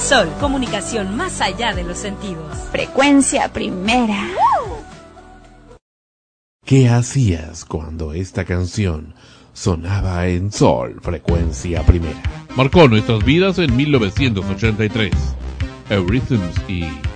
Sol, comunicación más allá de los sentidos. Frecuencia primera. ¿Qué hacías cuando esta canción sonaba en Sol, frecuencia primera? Marcó nuestras vidas en 1983. Eurythms y